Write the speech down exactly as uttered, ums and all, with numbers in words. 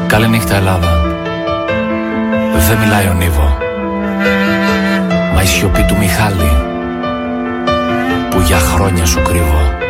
Καληνύχτα Ελλάδα. Δεν μιλάει ο Νίβο, μα η σιωπή του Μιχάλη που για χρόνια σου κρύβω.